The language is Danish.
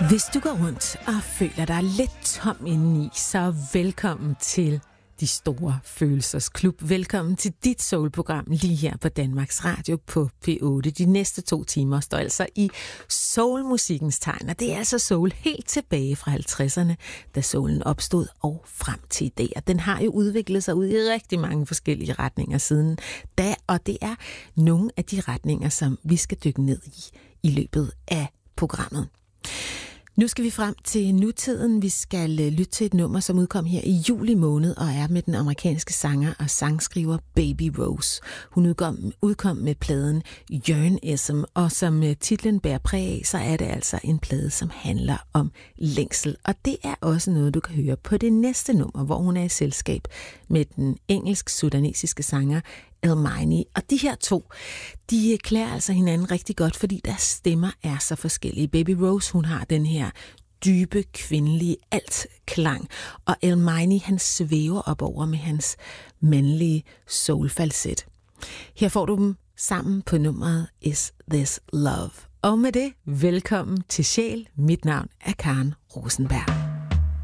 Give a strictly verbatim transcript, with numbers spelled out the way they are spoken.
Hvis du går rundt og føler dig lidt tom indeni, så velkommen til De Store Følelsers Klub. Velkommen til dit soulprogram lige her på Danmarks Radio på P otte. De næste to timer står altså i soulmusikkens tegn, og det er altså soul helt tilbage fra halvtredserne, da soulen opstod og frem til i dag. Og den har jo udviklet sig ud i rigtig mange forskellige retninger siden da, og det er nogle af de retninger, som vi skal dykke ned i i løbet af programmet. Nu skal vi frem til nutiden. Vi skal lytte til et nummer, som udkom her i juli måned, og er med den amerikanske sanger og sangskriver Baby Rose. Hun udkom, udkom med pladen Yearnism, og som titlen bærer præg af, så er det altså en plade, som handler om længsel. Og det er også noget, du kan høre på det næste nummer, hvor hun er i selskab med den engelsk-sudanesiske sanger Elmini. Og de her to, de klæder altså hinanden rigtig godt, fordi deres stemmer er så forskellige. Baby Rose, hun har den her dybe, kvindelige alt-klang, og Elmini, han svæver op over med hans mandlige soul-falset. Her får du dem sammen på nummeret Is This Love. Og med det, velkommen til Sjæl. Mit navn er Karen Rosenberg.